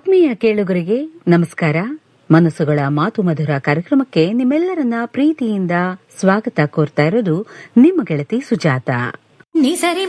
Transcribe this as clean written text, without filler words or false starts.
ಆತ್ಮೀಯ ಕೇಳುಗರಿಗೆ ನಮಸ್ಕಾರ. ಮನಸ್ಸುಗಳ ಮಾತು ಮಧುರ ಕಾರ್ಯಕ್ರಮಕ್ಕೆ ನಿಮ್ಮೆಲ್ಲರನ್ನ ಪ್ರೀತಿಯಿಂದ ಸ್ವಾಗತ ಕೋರ್ತಾ ಇರೋದು ನಿಮ್ಮ ಗೆಳತಿ ಸುಜಾತ.